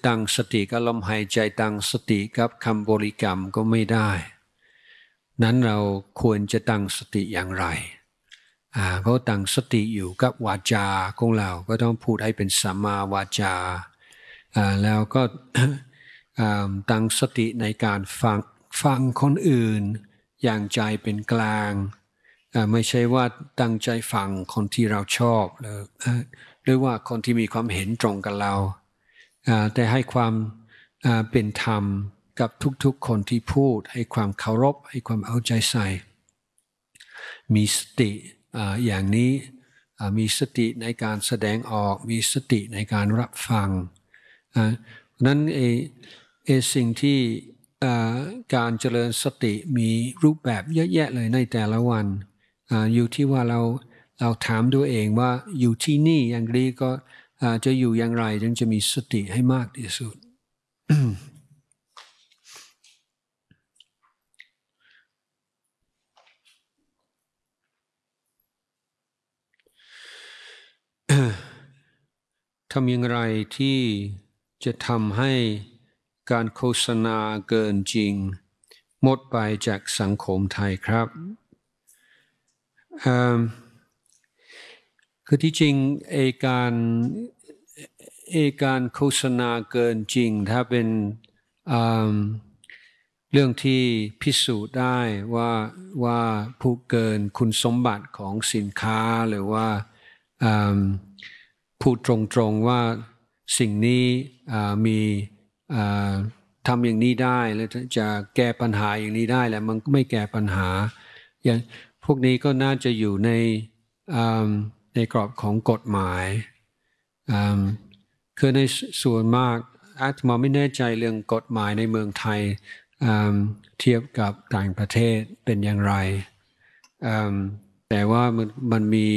ตั้งสติกับลมหายใจตั้งสติกับคำบริกรรมก็ไม่ได้นั้นเราควรจะตั้งสติอย่างไรก็ตั้งสติอยู่กับวาจาของเราก็ต้องพูดให้เป็นสัมมาวาจาแล้วก็ตั้งสติในการฟังคนอื่นอย่างใจเป็นกลางไม่ใช่ว่าตั้งใจฟังคนที่เราชอบหรือว่าคนที่มีความเห็นตรงกับเราแต่ให้ความเป็นธรรมกับทุกๆคนที่พูดให้ความเคารพให้ความเอาใจใส่มีสติอย่างนี้มีสติในการแสดงออกมีสติในการรับฟังนั้นสิ่งที่การเจริญสติมีรูปแบบเยอะแยะเลยในแต่ละวันอยู่ที่ว่าเราถามตัวเองว่าอยู่ที่นี่อย่างนี้ก็จะอยู่อย่างไรจึงจะมีสติให้มากที่สุด ทำอย่างไรที่จะทำให้การโฆษณาเกินจริงหมดไปจากสังคมไทยครับคือที่จริงการโฆษณาเกินจริงถ้าเป็นเรื่องที่พิสูจน์ได้ว่าผู้เกินคุณสมบัติของสินค้าหรือว่าพูดตรงๆว่าสิ่งนี้มีทำอย่างนี้ได้แล้วจะแก้ปัญหาอย่างนี้ได้แล้วมันไม่แก้ปัญหาอย่างพวกนี้ก็น่าจะอยู่ในกรอบของกฎหมายคือในส่วนมากอาตมาไม่แน่ใจเรื่องกฎหมายในเมืองไทยเทียบกับต่างประเทศเป็นอย่างไรแต่ว่ามันมี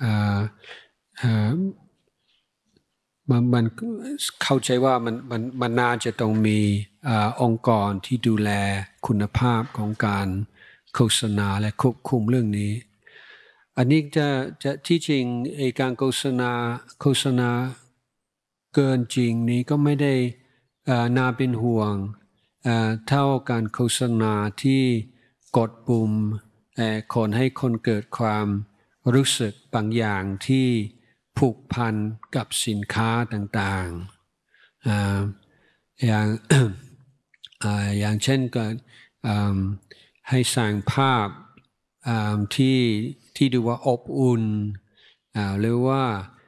มันเข้าใจว่ามันน่าจะต้องมีองค์กรที่ดูแลคุณภาพของการโฆษณาและควบคุมเรื่องนี้อันนี้จะที่จริงการโฆษณาเกินจริงนี้ก็ไม่ได้น่าเป็นห่วงเท่าการโฆษณาที่กดปุ่มคนให้คนเกิดความรู้สึกบางอย่างที่ผูกพันกับสินค้าต่างๆอย่างเช่นก็ให้สร้างภาพที่ดูว่าอบอุ่นหรือว่า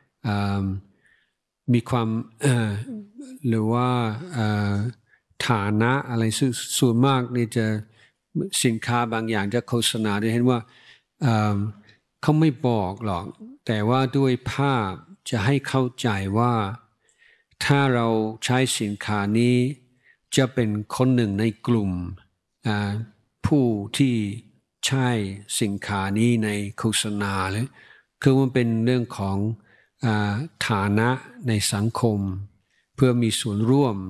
มีความหรือว่าฐานะอะไรส่วนมากนี่จะสินค้าบางอย่างจะโฆษณาได้เห็นว่าเขาไม่บอกหรอกแต่ว่าด้วยภาพจะให้เข้าใจว่าถ้าเราใช้สินค้านี้จะเป็นคนหนึ่งในกลุ่มผู้ที่ใช้สินค้านี้ในโฆษณาเลยคือมันเป็นเรื่องของฐานะในสังคมเพื่อมีส่วนร่วม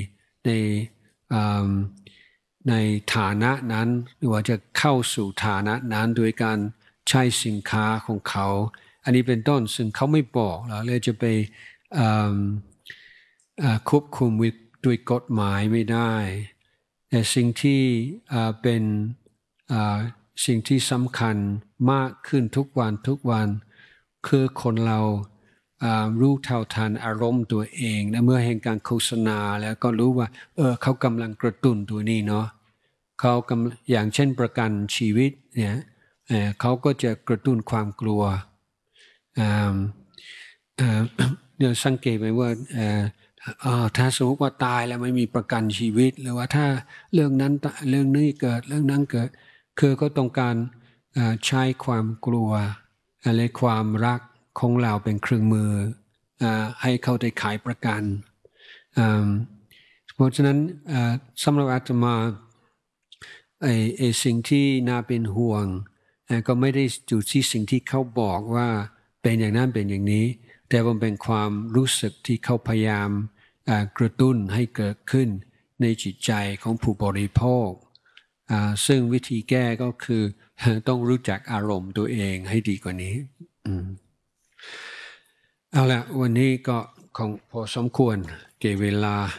ในฐานะนั้นหรือว่าจะเข้าสู่ฐานะนั้นโดยการใช้สินค้าของเขาอันนี้เป็นต้นซึ่งเขาไม่บอกเราเลยจะไปควบคุมด้วยกฎหมายไม่ได้แต่สิ่งที่เป็นสิ่งที่สำคัญมากขึ้นทุกวันคือคนเรารู้เท่าทันอารมณ์ตัวเองและเมื่อเห็นการโฆษณาแล้วก็รู้ว่าเขากำลังกระตุ้นตัวนี้เนาะเขาอย่างเช่นประกันชีวิตเนี่ยเขาก็จะกระตุ้นความกลัวเนี่ยสังเกตไหมว่าถ้าสมมติว่าตายแล้วไม่มีประกันชีวิตหรือว่าถ้าเรื่องนั้นเรื่องนี้เกิดเรื่องนั้นเกิดคือก็ต้องการใช้ความกลัวอะไรความรักของเราเป็นเครื่องมือให้เขาได้ขายประกันเพราะฉะนั้นสำหรับอาตมาสิ่งที่น่าเป็นห่วงก็ไม่ได้อยู่ที่สิ่งที่เขาบอกว่าเป็นอย่างนั้นเป็นอย่างนี้แต่มันเป็นความรู้สึกที่เขาพยายามกระตุ้นให้เกิดขึ้นในจิตใจของผู้บริโภคซึ่งวิธีแก้ก็คือต้องรู้จักอารมณ์ตัวเองให้ดีกว่านี้เอาละวันนี้ก็คงพอสมควรเก็บเวลา